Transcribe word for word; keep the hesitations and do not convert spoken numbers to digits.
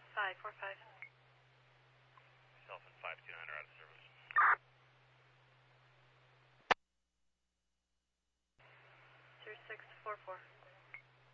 five four five. Myself and five two nine are out of service. Two six four four.